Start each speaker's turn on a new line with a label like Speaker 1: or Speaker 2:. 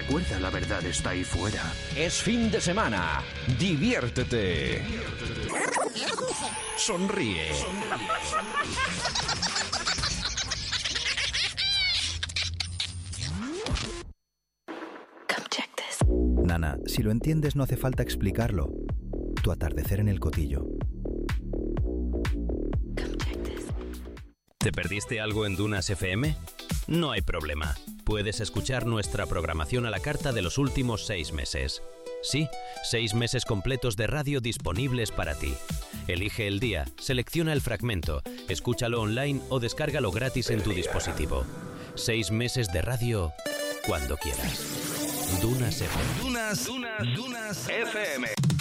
Speaker 1: Recuerda, la verdad está ahí fuera.
Speaker 2: Es fin de semana. Diviértete. Sonríe.
Speaker 3: Nana, si lo entiendes no hace falta explicarlo. Tu atardecer en el Cotillo.
Speaker 4: ¿Te perdiste algo en Dunas FM? No hay problema. Puedes escuchar nuestra programación a la carta de los últimos 6 meses. Sí, 6 meses completos de radio disponibles para ti. Elige el día, selecciona el fragmento, escúchalo online o descárgalo gratis en tu dispositivo. 6 meses de radio cuando quieras. Dunas FM.
Speaker 1: Dunas FM.